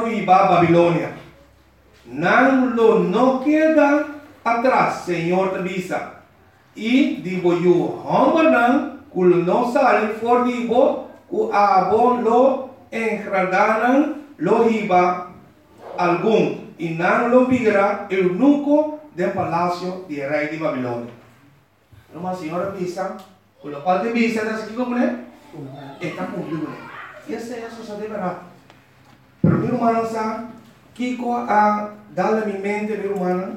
iba a Babilônia. Não queda atrás, Senhor te visa. E digo eu, homem kul não sale for digo, o abo lo engradanan lo iba algum. E não lo vira eunuco del palacio de rei de Babilônia. Uma senhora visa, con lo cual te visa, ¿estás aquí como es? Está cumplido. Y eso se debe dar. Pero mi hermano sabe, Kiko a darle a mi mente, mi hermano,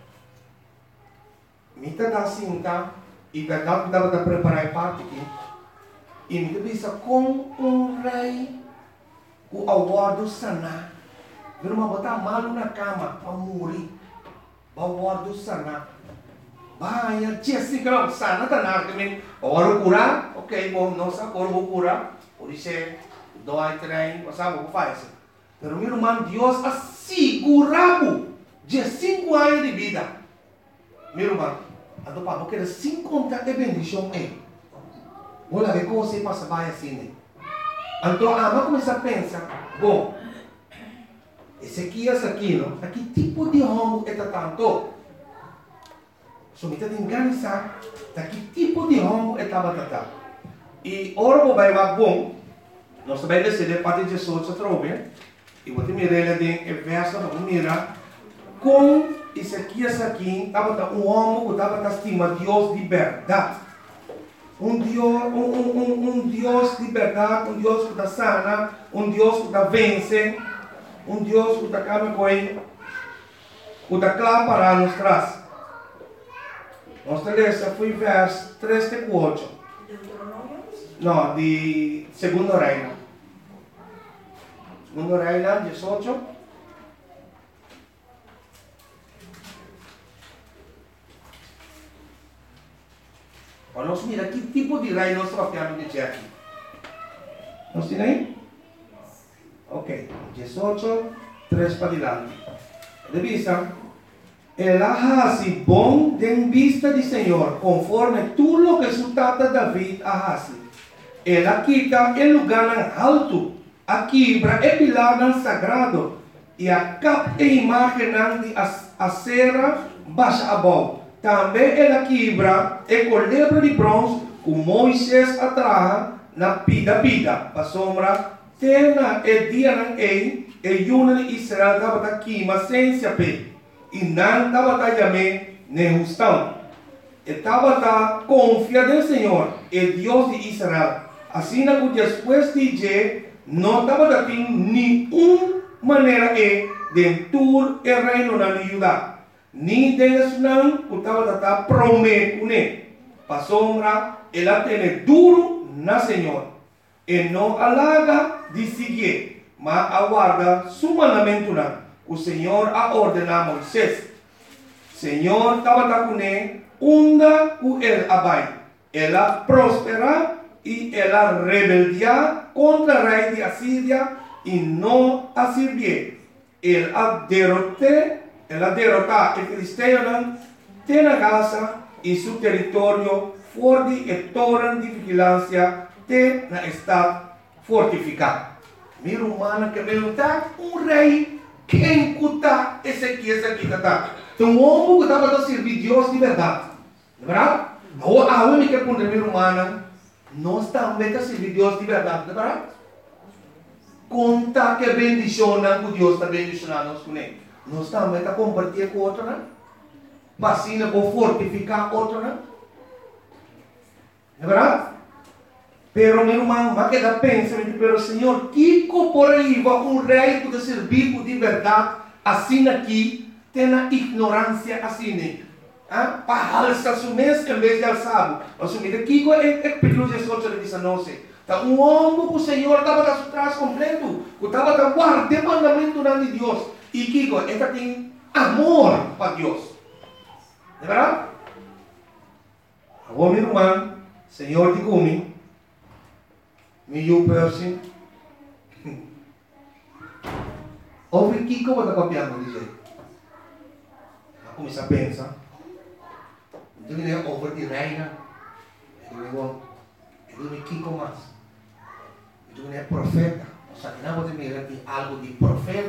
me está cinta e estava preparar parte aqui. E me visa com rei, o aguardo sanar. Meu irmão, botar mal na cama para morrer. O aguardo sanar. Vai, assim, claro, sana tá nada também. Agora curar, ok, bom, nossa, agora vou curar. Por isso, dói, trem, sabe o que faz? Mas, meu irmão, Deus assegurou de 5 anos de vida. Meu irmão, a do papo quer 50 de bendição aí. Olha, ver como você passa bem assim, né? Então, vamos começar a pensar, bom, esse aqui, não? Aqui tipo de homem é tanto? So, me tem organizar que tipo de homem é tabatata. E ora vou vai bom, nós também decidimos parte de Jesus se trove, e vou te mirar de verso, vamos mirar com esse aqui, tabata homem que tabata estima Deus de verdade. Deus de verdade, Deus que está sana, Deus que está vence, Deus que está calma com ele, que está claro para nos traz. Nossa lista foi verso 3 de 4. Não, de Segundo Reino. Segundo Reino, 18. Nós mira que tipo de reino nós estamos de dizer aqui. Nós temos aí? Ok. 18, 3 para diante. De vista. Ela hace bom de vista de Senhor, conforme tudo lo que su tata David hace. Ela quita el lugar alto, a quebra el pilar sagrado, e a capa e imagem de acera baixa abaixo. Também ela quebra el colebra de bronze, que Moisés atraja na pida, para sombra, tena el dia ng ei, e yuna de Israel estava aqui, mas sem se ape. E não estava também nejustão. Estava confiado no Senhor, o Deus de Israel. Assim que depois de dizer, não estava tendo nenhuma maneira de tur o reino na Judá. Nem deles não, que estava prometendo. Para sombra, ela tem duro na Senhor. E não alaga de seguir, mas aguarda su mandamento não. O Senhor a ordenar a Moisés. Senhor estava com ele, unda com ele abai. Ela prospera e ela rebeldia contra o rei de Assíria e não a servir. Ela derrota o filisteu tem a Gaza e seu território forte e torre de vigilância tem na estado fortificado. Meu humano que perguntar rei. Quem cuta esse aqui está? Então, o homem que estava a servir Deus de verdade. Não é verdade? A única que primeira humana, nós também a servir Deus de verdade. Não é verdade? Conta que bendicionam que Deus está bendicionando nós com ele. Nós também a compartilhar com outro, né? Vacina para fortificar outro, né? Não é verdade? Pero meu irmão, mas que dá pensamento, pero Senhor, que por aí vai rei que servir de verdade, assim aqui, tem a ignorância assim, né? Para alçar o mês em vez de alçar. Assumir aqui é perigoso de soltar de Sanoce. Então, homem que o Senhor estava atrás completo, que estava guardando o mandamento de Deus. E que esta tem amor para Deus. Não é verdade? Agora, meu irmão, Senhor, de comigo. Meio person. Ouve que como está copiando, dizer. Vou começar a pensar. Então, ele é over de reina. Ele é Kiko mais. Então, ele é profeta. Ou seja, não pode mirar algo de profeta.